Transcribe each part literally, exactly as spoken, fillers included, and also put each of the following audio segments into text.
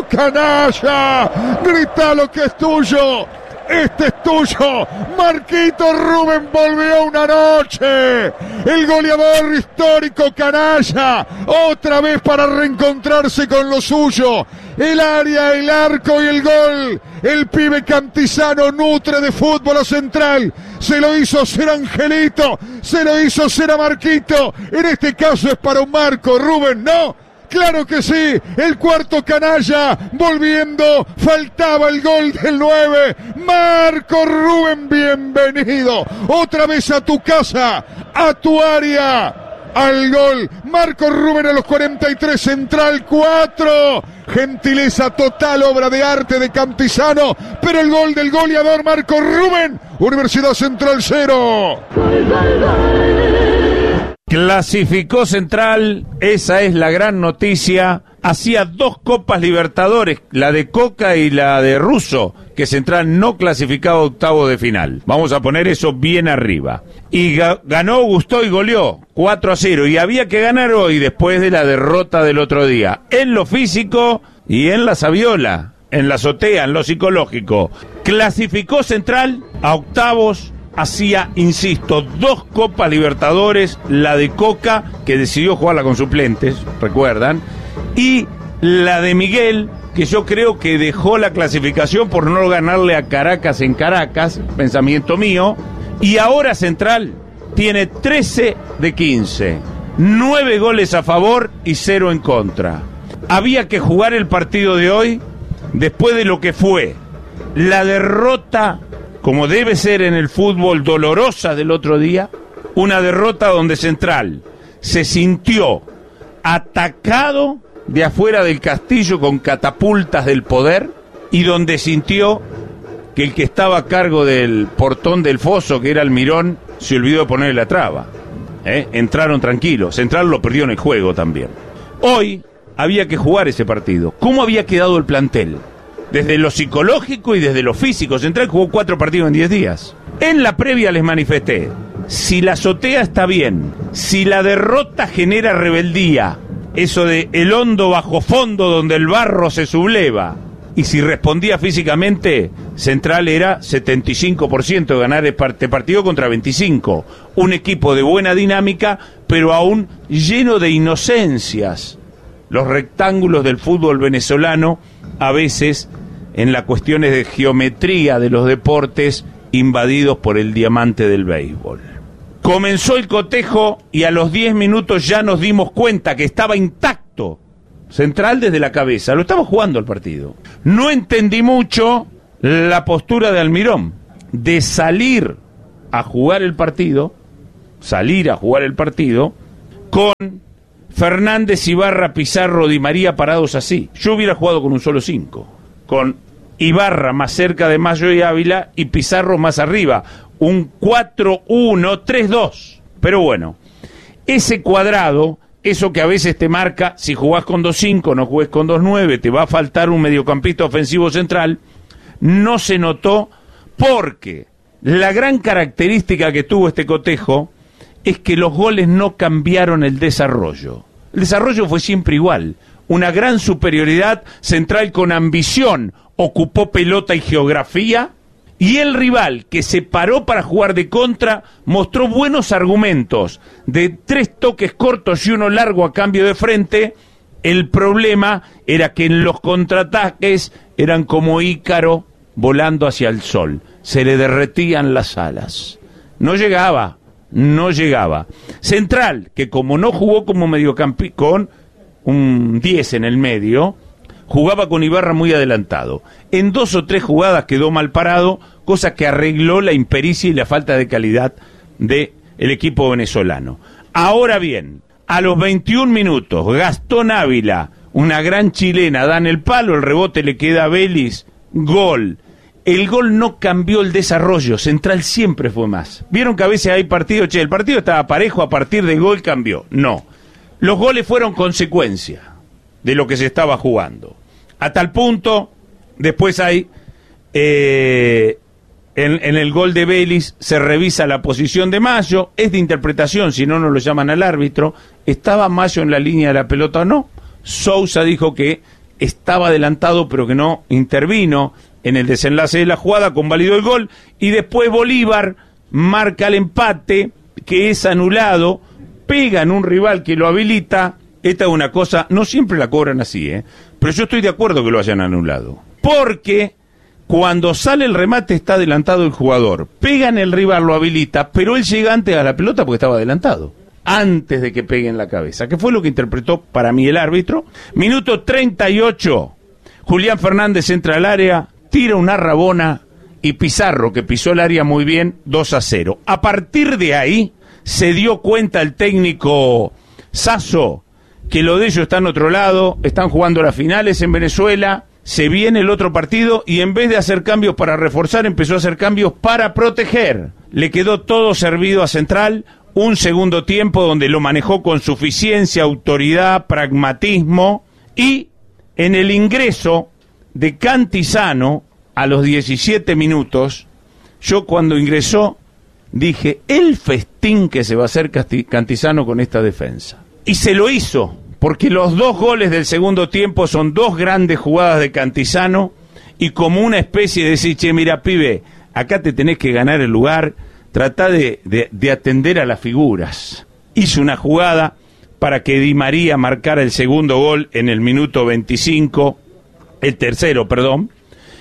canalla. Grita lo que es tuyo. Este es tuyo. Marquito Rubén volvió una noche. El goleador histórico canalla. Otra vez para reencontrarse con lo suyo. El área, el arco y el gol. El pibe Cantizano nutre de fútbol a Central. Se lo hizo ser Angelito. Se lo hizo ser a Marquito. En este caso es para un Marco Rubén, ¿no? Claro que sí, el cuarto canalla, volviendo, faltaba el gol del nueve, Marco Rubén, bienvenido, otra vez a tu casa, a tu área, al gol, Marco Rubén a los cuarenta y tres, Central cuatro, gentileza total, obra de arte de Cantizano, pero el gol del goleador Marco Rubén, Universidad Central cero. Gol, gol, gol. Clasificó Central, esa es la gran noticia. Hacía dos Copas Libertadores, la de Coca y la de Russo, que Central no clasificaba a octavo de final. Vamos a poner eso bien arriba. Y ga- ganó, gustó y goleó cuatro a cero. Y había que ganar hoy después de la derrota del otro día. En lo físico y en la sabiola, en la azotea, en lo psicológico. Clasificó Central a octavos. Hacía, insisto, dos Copas Libertadores, la de Coca, que decidió jugarla con suplentes, recuerdan, y la de Miguel, que yo creo que dejó la clasificación por no ganarle a Caracas en Caracas, pensamiento mío, y ahora Central tiene trece de quince, nueve goles a favor y cero en contra. Había que jugar el partido de hoy después de lo que fue la derrota, como debe ser en el fútbol, dolorosa del otro día, una derrota donde Central se sintió atacado de afuera del castillo con catapultas del poder y donde sintió que el que estaba a cargo del portón del foso, que era Almirón, se olvidó de ponerle la traba. ¿Eh? Entraron tranquilos, Central lo perdió en el juego también. Hoy había que jugar ese partido. ¿Cómo había quedado el plantel? Desde lo psicológico y desde lo físico. Central jugó cuatro partidos en diez días. En la previa les manifesté, si la azotea está bien, si la derrota genera rebeldía, eso de el hondo bajo fondo donde el barro se subleva, y si respondía físicamente, Central era setenta y cinco por ciento de ganar este partido contra veinticinco. Un equipo de buena dinámica, pero aún lleno de inocencias. Los rectángulos del fútbol venezolano, a veces, en las cuestiones de geometría de los deportes, invadidos por el diamante del béisbol. Comenzó el cotejo y a los diez minutos ya nos dimos cuenta que estaba intacto Central desde la cabeza. Lo estaba jugando el partido. No entendí mucho la postura de Almirón de salir a jugar el partido, salir a jugar el partido con Fernández, Ibarra, Pizarro, Di María parados así. Yo hubiera jugado con un solo cinco, con Ibarra más cerca de Mayo y Ávila y Pizarro más arriba, un cuatro uno tres dos. Pero bueno, ese cuadrado, eso que a veces te marca, si jugás con dos cinco, no jugués con dos nueve, te va a faltar un mediocampista ofensivo central, no se notó porque la gran característica que tuvo este cotejo es que los goles no cambiaron el desarrollo. El desarrollo fue siempre igual. Una gran superioridad, Central con ambición, ocupó pelota y geografía, y el rival que se paró para jugar de contra mostró buenos argumentos de tres toques cortos y uno largo a cambio de frente. El problema era que en los contraataques eran como Ícaro volando hacia el sol. Se le derretían las alas. No llegaba, no llegaba. Central, que como no jugó como mediocampista, con un diez en el medio, jugaba con Ibarra muy adelantado. En dos o tres jugadas quedó mal parado, cosa que arregló la impericia y la falta de calidad del equipo venezolano. Ahora bien, a los veintiún minutos, Gastón Ávila, una gran chilena, da en el palo, el rebote le queda a Vélez, gol. El gol no cambió el desarrollo, Central siempre fue más. Vieron que a veces hay partidos, che, el partido estaba parejo, a partir del gol cambió. No, los goles fueron consecuencia de lo que se estaba jugando. A tal punto, después hay, eh, en, en el gol de Vélez se revisa la posición de Mayo, es de interpretación, si no, no lo llaman al árbitro. ¿Estaba Mayo en la línea de la pelota o no? Sousa dijo que estaba adelantado pero que no intervino en el desenlace de la jugada, convalidó el gol, y después Bolívar marca el empate, que es anulado, pega en un rival que lo habilita. Esta es una cosa, no siempre la cobran así, ¿eh? Pero yo estoy de acuerdo que lo hayan anulado, porque cuando sale el remate está adelantado el jugador, pega en el rival, lo habilita, pero él llega antes a la pelota porque estaba adelantado, antes de que pegue en la cabeza, que fue lo que interpretó para mí el árbitro. Minuto treinta y ocho, Julián Fernández entra al área, tira una rabona, y Pizarro, que pisó el área muy bien, dos a cero. A partir de ahí se dio cuenta el técnico Sasso que lo de ellos está en otro lado, están jugando las finales en Venezuela, se viene el otro partido, y en vez de hacer cambios para reforzar, empezó a hacer cambios para proteger. Le quedó todo servido a Central, un segundo tiempo donde lo manejó con suficiencia, autoridad, pragmatismo, y en el ingreso de Cantizano a los diecisiete minutos, yo cuando ingresó dije, el festín que se va a hacer Cantizano con esta defensa. Y se lo hizo, porque los dos goles del segundo tiempo son dos grandes jugadas de Cantizano, y como una especie de decir, che, mira, pibe, acá te tenés que ganar el lugar, tratá de, de, de atender a las figuras. Hizo una jugada para que Di María marcara el segundo gol en el minuto veinticinco, el tercero, perdón,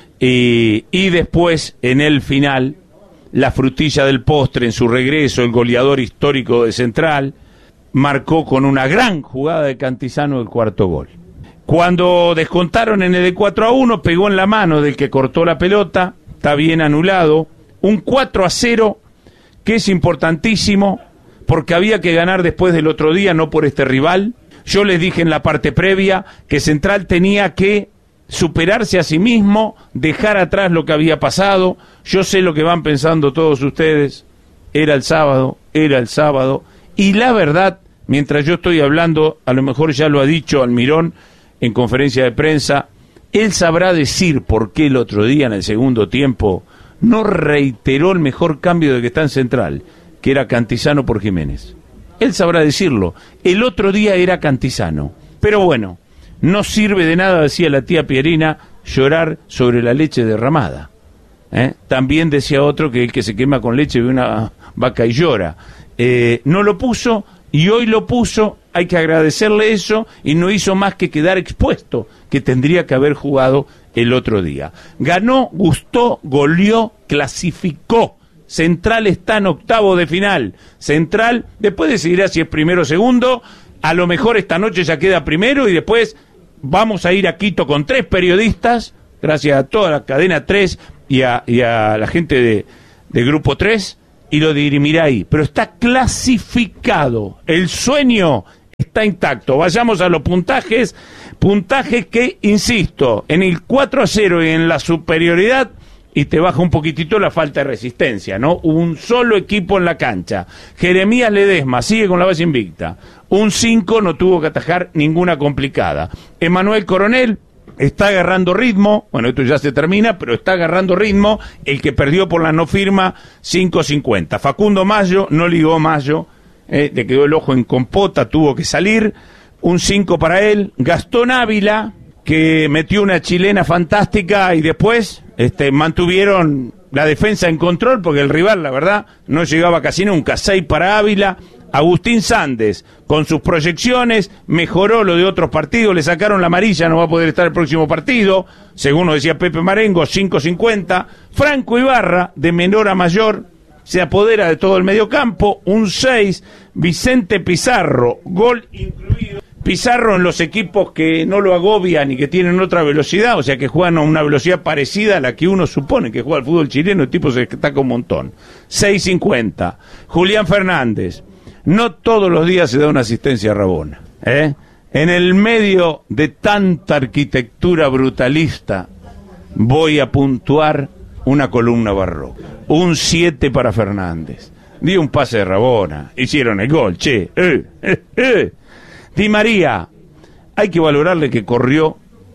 y, y después, en el final, la frutilla del postre, en su regreso, el goleador histórico de Central, marcó con una gran jugada de Cantizano el cuarto gol. Cuando descontaron en el de cuatro a uno, pegó en la mano del que cortó la pelota, está bien anulado, un cuatro a cero, que es importantísimo, porque había que ganar después del otro día, no por este rival. Yo les dije en la parte previa que Central tenía que superarse a sí mismo, dejar atrás lo que había pasado. Yo sé lo que van pensando todos ustedes, era el sábado, era el sábado, y la verdad, mientras yo estoy hablando, a lo mejor ya lo ha dicho Almirón en conferencia de prensa, él sabrá decir por qué el otro día en el segundo tiempo no reiteró el mejor cambio de que está en Central, que era Cantizano por Jiménez. Él sabrá decirlo, el otro día era Cantizano, pero bueno, no sirve de nada, decía la tía Pierina, llorar sobre la leche derramada. ¿Eh? También decía otro que el que se quema con leche ve una vaca y llora. Eh, no lo puso, y hoy lo puso, hay que agradecerle eso, y no hizo más que quedar expuesto, que tendría que haber jugado el otro día. Ganó, gustó, goleó, clasificó. Central está en octavo de final. Central, después decidirá si es primero o segundo, a lo mejor esta noche ya queda primero, y después vamos a ir a Quito con tres periodistas, gracias a toda la cadena tres y a, y a la gente de, de Grupo tres, y lo dirimirá ahí. Pero está clasificado, el sueño está intacto. Vayamos a los puntajes, puntajes que, insisto, en el cuatro a cero y en la superioridad, y te baja un poquitito la falta de resistencia, ¿no? Un solo equipo en la cancha. Jeremías Ledesma sigue con la base invicta. Un cinco, no tuvo que atajar ninguna complicada. Emanuel Coronel está agarrando ritmo, bueno, esto ya se termina, pero está agarrando ritmo. El que perdió por la no firma, cinco cincuenta. Facundo Mayo, no ligó Mayo, eh, le quedó el ojo en compota, tuvo que salir. Un cinco para él. Gastón Ávila, que metió una chilena fantástica, y después este, mantuvieron la defensa en control, porque el rival, la verdad, no llegaba casi nunca. seis para Ávila. Agustín Sández, con sus proyecciones, mejoró lo de otros partidos, le sacaron la amarilla, no va a poder estar el próximo partido, según nos decía Pepe Marengo, cinco cincuenta. Franco Ibarra, de menor a mayor, se apodera de todo el mediocampo, un seis. Vicente Pizarro, gol incluido. Pizarro en los equipos que no lo agobian y que tienen otra velocidad, o sea que juegan a una velocidad parecida a la que uno supone que juega al fútbol chileno, el tipo se destaca un montón. seis cincuenta. Julián Fernández, no todos los días se da una asistencia a Rabona, ¿eh? En el medio de tanta arquitectura brutalista, voy a puntuar una columna barroca. Un siete para Fernández. Dio un pase de Rabona, hicieron el gol, che. Eh, eh, eh. Di María, hay que valorarle que corrió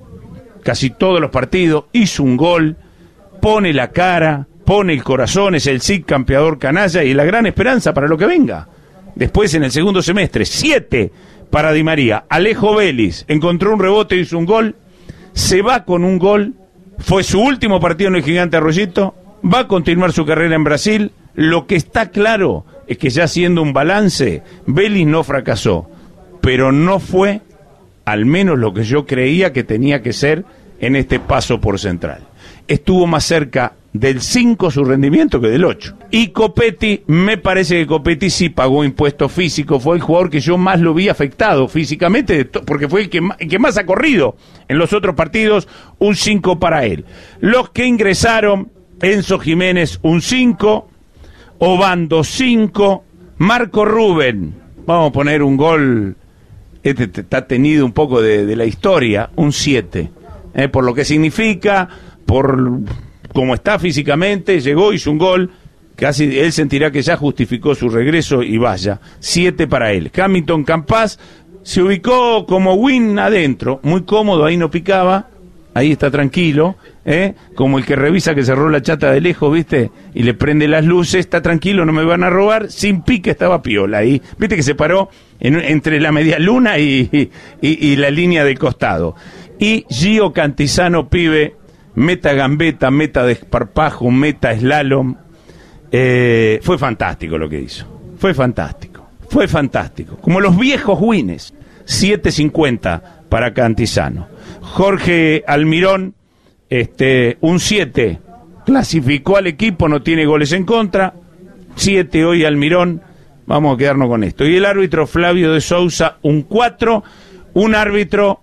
casi todos los partidos, hizo un gol, pone la cara, pone el corazón, es el S I C campeador canalla y la gran esperanza para lo que venga. Después en el segundo semestre, siete para Di María. Alejo Vélez encontró un rebote, hizo un gol. se va con un gol, fue su último partido en el Gigante Arroyito, va a continuar su carrera en Brasil. Lo que está claro es que, ya haciendo un balance, Vélez no fracasó, pero no fue al menos lo que yo creía que tenía que ser en este paso por Central. Estuvo más cerca del cinco su rendimiento que del ocho. Y Copetti, me parece que Copetti sí pagó impuesto físico, fue el jugador que yo más lo vi afectado físicamente, porque fue el que más, el que más ha corrido en los otros partidos, un cinco para él. Los que ingresaron, Enzo Jiménez un cinco, Obando cinco, Marco Rubén, vamos a poner un gol, este está tenido un poco de, de la historia, un siete, eh, por lo que significa, por cómo está físicamente, llegó, hizo un gol, casi él sentirá que ya justificó su regreso y vaya, siete para él. Hamilton Campas se ubicó como win adentro, muy cómodo, ahí no picaba, ahí está tranquilo, ¿eh? Como el que revisa que cerró la chata de lejos, ¿viste? Y le prende las luces, está tranquilo, no me van a robar, sin pique estaba piola ahí, ¿viste? Que se paró en, entre la media luna y, y, y la línea del costado. Y Gio Cantizano, pibe, meta gambeta, meta desparpajo, meta slalom, eh, fue fantástico lo que hizo, fue fantástico, fue fantástico, como los viejos wines, siete cincuenta para Cantizano. Jorge Almirón, este, un siete, clasificó al equipo, no tiene goles en contra, siete hoy Almirón, vamos a quedarnos con esto. Y el árbitro Flavio de Sousa, un cuatro, un árbitro,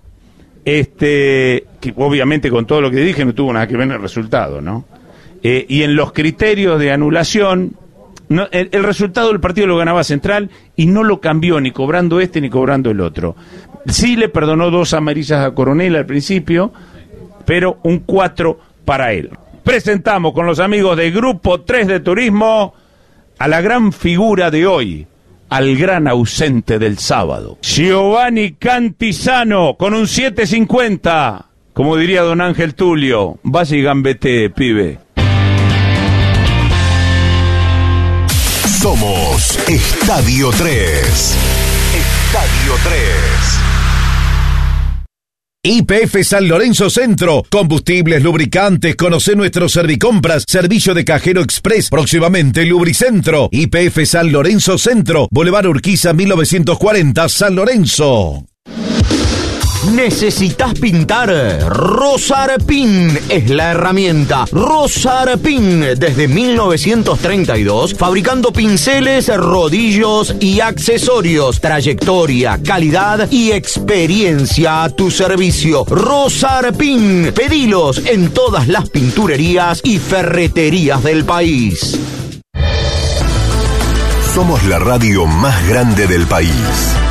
este, que obviamente con todo lo que dije no tuvo nada que ver en el resultado, ¿no? Eh, y en los criterios de anulación, no, el, el resultado del partido lo ganaba Central y no lo cambió ni cobrando este ni cobrando el otro. Sí le perdonó dos amarillas a Coronel al principio, pero un cuatro para él. Presentamos con los amigos de Grupo tres de Turismo a la gran figura de hoy, al gran ausente del sábado, Giovanni Cantizano, con un siete cincuenta, como diría don Ángel Tulio, vaya y gambete, pibe. Somos Estadio tres. Estadio tres. Y P F San Lorenzo Centro, combustibles, lubricantes, conoce nuestro Servicompras, servicio de cajero express, próximamente Lubricentro. Y P F San Lorenzo Centro, Boulevard Urquiza mil novecientos cuarenta, San Lorenzo. ¿Necesitas pintar? Rosarpin es la herramienta. Rosarpin, desde mil novecientos treinta y dos, fabricando pinceles, rodillos y accesorios. Trayectoria, calidad y experiencia a tu servicio. Rosarpin, pedilos en todas las pinturerías y ferreterías del país. Somos la radio más grande del país.